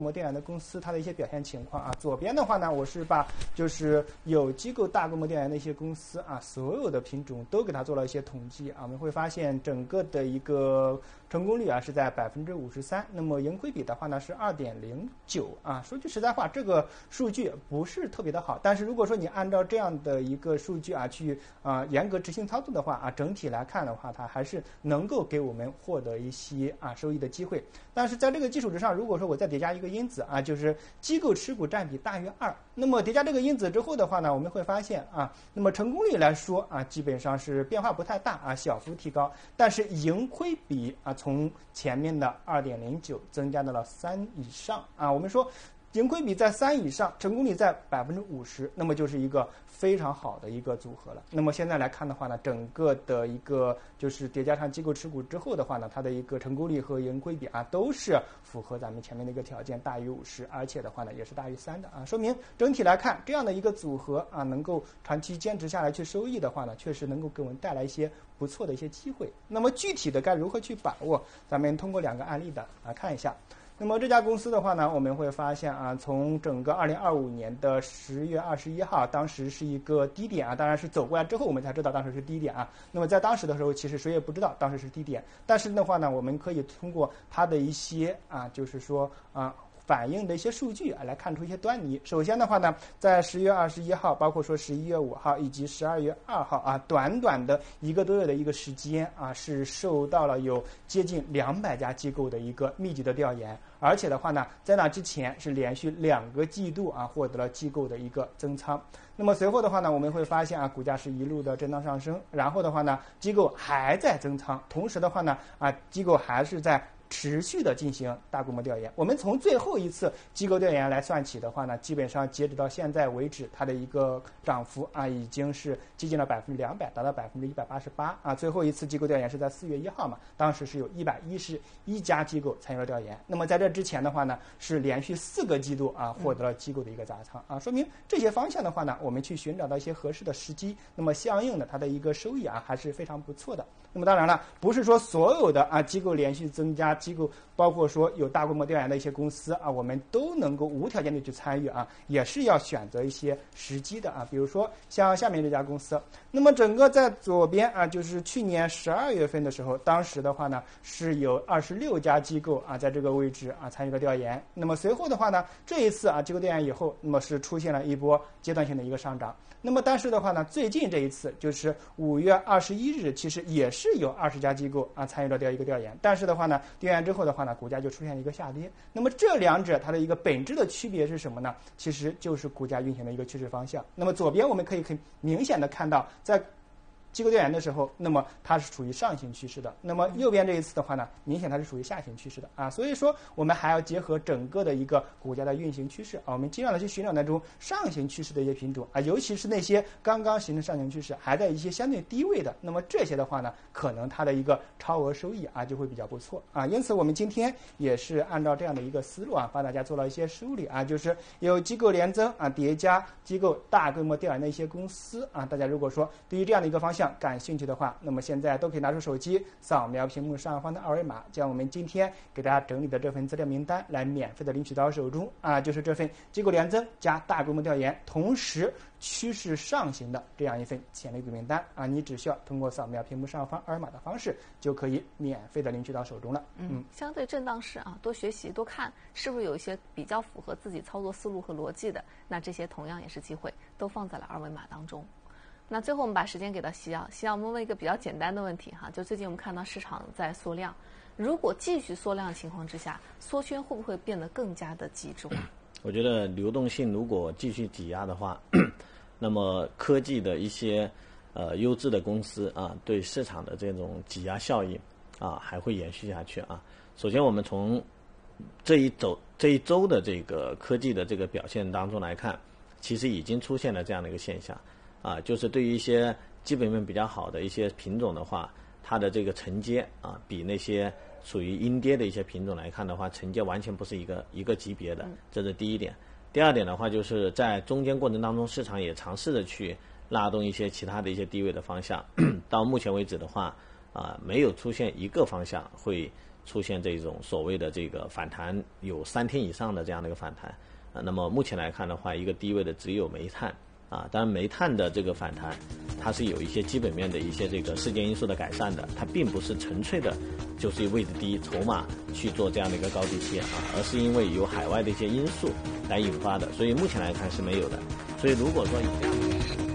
电源的公司它的一些表现情况啊。左边的话呢，我是把就是有机构大规模电源的一些公司啊，所有的品种都给它做了一些统计啊，我们会发现整个的一个成功率啊是在53%，那么盈亏比的话呢是2.09啊。说句实在话，这个数据不是特别的好，但是如果说你按照这样的一个数据啊去严格执行操作的话啊，整体来看的话，它还是能够给我们获得一些收益的机会。但是在这个基础之上，如果说我再叠加一个因子啊，就是机构持股占比大于2，那么叠加这个因子之后的话呢，我们会发现啊，那么成功率来说啊，基本上是变化不太大啊，小幅提高，但是盈亏比啊，从前面的2.09增加到了3以上啊，我们说盈亏比在3以上，成功率在50%，那么就是一个非常好的一个组合了。那么现在来看的话呢，整个的一个就是叠加上机构持股之后的话呢，它的一个成功率和盈亏比啊都是符合咱们前面的一个条件，大于50，而且的话呢也是大于3的啊，说明整体来看这样的一个组合啊，能够长期坚持下来去收益的话呢，确实能够给我们带来一些不错的一些机会。那么具体的该如何去把握，咱们通过2个案例的看一下。那么这家公司的话呢，我们会发现啊，从整个2025年的10月21号，当时是一个低点啊，当然是走过来之后我们才知道当时是低点啊。那么在当时的时候，其实谁也不知道当时是低点，但是的话呢，我们可以通过它的一些就是说反映的一些数据来看出一些端倪。首先的话呢，在10月21号，包括说11月5号以及12月2号啊，短短的1个多月的一个时间啊，是受到了有接近200家机构的一个密集的调研，而且的话呢，在那之前是连续2个季度啊获得了机构的一个增仓。那么随后的话呢，我们会发现啊，股价是一路的震荡上升，然后的话呢，机构还在增仓，同时的话呢机构还是在持续的进行大规模调研。我们从最后一次机构调研来算起的话呢，基本上截止到现在为止，它的一个涨幅啊已经是接近了200%，达到188%啊。最后一次机构调研是在4月1号嘛，当时是有111家机构参与了调研。那么在这之前的话呢，是连续4个季度啊获得了机构的一个砸仓啊，说明这些方向的话呢，我们去寻找到一些合适的时机，那么相应的它的一个收益啊还是非常不错的。那么当然了，不是说所有的机构连续增加，机构包括说有大规模调研的一些公司啊，我们都能够无条件的去参与啊，也是要选择一些时机的啊。比如说像下面这家公司，那么整个在左边啊，就是去年12月份的时候，当时的话呢是有26家机构啊在这个位置啊参与了调研。那么随后的话呢，这一次机构调研以后，那么是出现了一波阶段性的一个上涨。那么但是的话呢，最近这一次就是5月21日，其实也是有20家机构参与了一个调研，但是的话呢，调研之后的话呢，股价就出现一个下跌。那么这两者它的一个本质的区别是什么呢？其实就是股价运行的一个趋势方向。那么左边我们可以很明显的看到，在机构调研的时候，那么它是处于上行趋势的。那么右边这一次的话呢，明显它是属于下行趋势的啊。所以说我们还要结合整个的一个股价的运行趋势啊，我们尽量的去寻找那种上行趋势的一些品种啊，尤其是那些刚刚形成上行趋势还在一些相对低位的，那么这些的话呢，可能它的一个超额收益就会比较不错啊。因此我们今天也是按照这样的一个思路帮大家做了一些梳理啊，就是有机构联增叠加机构大规模调研的一些公司啊，大家如果说对于这样的一个方向感兴趣的话，那么现在都可以拿出手机扫描屏幕上方的二维码，将我们今天给大家整理的这份资料名单来免费的领取到手中啊，就是这份机构联增加大规模调研，同时趋势上行的这样一份潜力股名单啊，你只需要通过扫描屏幕上方二维码的方式，就可以免费的领取到手中了。 相对震荡市多学习多看，是不是有一些比较符合自己操作思路和逻辑的？那这些同样也是机会，都放在了二维码当中。那最后我们把时间给到西奥，我们问一个比较简单的问题就最近我们看到市场在缩量，如果继续缩量的情况之下，缩圈会不会变得更加的极致化？ 我觉得流动性如果继续挤压的话，那么科技的一些优质的公司对市场的这种挤压效应还会延续下去啊。首先我们从这一周的这个科技的这个表现当中来看，其实已经出现了这样的一个现象就是对于一些基本面比较好的一些品种的话，它的这个承接比那些属于阴跌的一些品种来看的话，承接完全不是一个级别的，这是第一点。第二点的话，就是在中间过程当中，市场也尝试着去拉动一些其他的一些低位的方向，到目前为止的话没有出现一个方向会出现这种所谓的这个反弹有3天以上的这样的一个反弹。那么目前来看的话，一个低位的只有煤炭啊，当然煤炭的这个反弹，它是有一些基本面的一些这个事件因素的改善的，它并不是纯粹的就是位置低筹码去做这样的一个高低切啊，而是因为有海外的一些因素来引发的，所以目前来看是没有的。所以如果说有这样的